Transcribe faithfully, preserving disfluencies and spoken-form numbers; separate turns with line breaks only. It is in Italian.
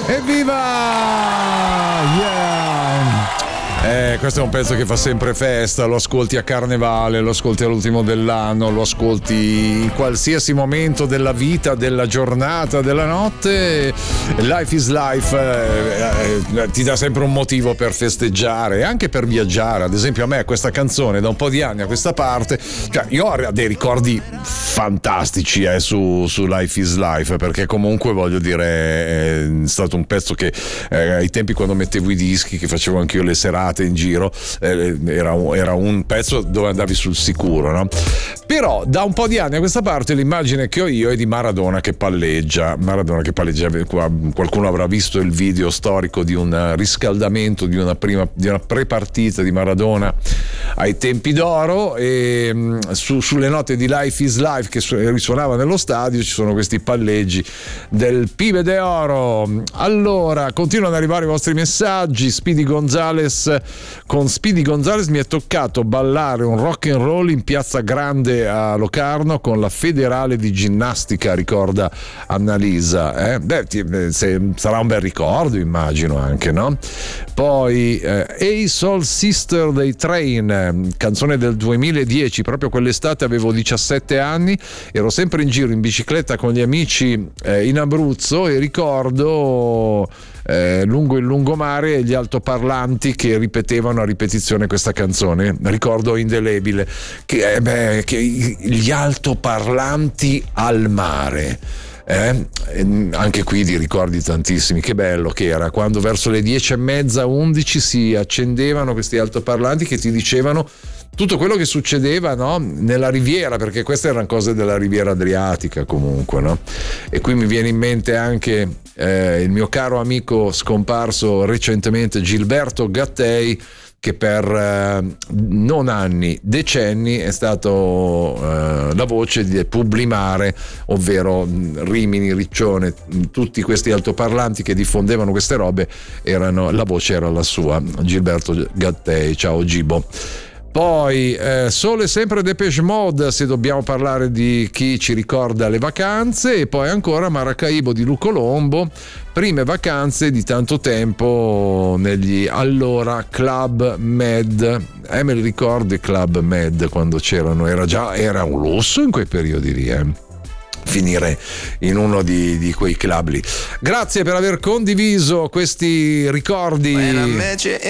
Evviva! Yeah! Eh, questo è un pezzo che fa sempre festa, lo ascolti a Carnevale, lo ascolti all'ultimo dell'anno, lo ascolti in qualsiasi momento della vita, della giornata, della notte. Life is Life eh, eh, ti dà sempre un motivo per festeggiare e anche per viaggiare. Ad esempio a me questa canzone da un po' di anni a questa parte, cioè io ho dei ricordi fantastici eh, su, su Life is Life, perché comunque voglio dire è stato un pezzo che eh, ai tempi quando mettevo i dischi, che facevo anch'io le serate in giro, eh, era, un, era un pezzo dove andavi sul sicuro, no? Però da un po' di anni a questa parte l'immagine che ho io è di Maradona che palleggia Maradona che palleggia qualcuno avrà visto il video storico di un riscaldamento di una prima di una pre-partita di Maradona ai tempi d'oro, e su, sulle note di Life is Life che risuonava nello stadio ci sono questi palleggi del Pibe de Oro. Allora continuano ad arrivare i vostri messaggi. Speedy Gonzales: con Speedy Gonzales mi è toccato ballare un rock and roll in Piazza Grande a Locarno con la federale di ginnastica, ricorda Annalisa. Eh? Beh, se, sarà un bel ricordo, immagino anche, no? Poi eh, Hey Soul Sister dei Train, canzone del duemiladieci, proprio quell'estate avevo diciassette anni, ero sempre in giro in bicicletta con gli amici eh, in Abruzzo e ricordo Eh, lungo il lungomare gli altoparlanti che ripetevano a ripetizione questa canzone. Ricordo indelebile che, eh, beh, che gli altoparlanti al mare. Eh? Anche qui di ricordi tantissimi. Che bello che era quando verso le dieci e mezza, undici si accendevano questi altoparlanti che ti dicevano tutto quello che succedeva, no? Nella riviera, perché queste erano cose della riviera adriatica comunque, no? E qui mi viene in mente anche eh, il mio caro amico scomparso recentemente Gilberto Gattei, che per eh, non anni, decenni è stato eh, la voce di Publimare, ovvero Rimini, Riccione, tutti questi altoparlanti che diffondevano queste robe, erano, la voce era la sua, Gilberto Gattei. Ciao Gibo. Poi eh, solo e sempre Depeche Mode, se dobbiamo parlare di chi ci ricorda le vacanze, e poi ancora Maracaibo di Luco Lombo, prime vacanze di tanto tempo negli allora Club Med. Eh, me li ricordi Club Med quando c'erano? Era già era un lusso in quei periodi lì, eh. Finire in uno di, di quei club lì. Grazie per aver condiviso questi ricordi.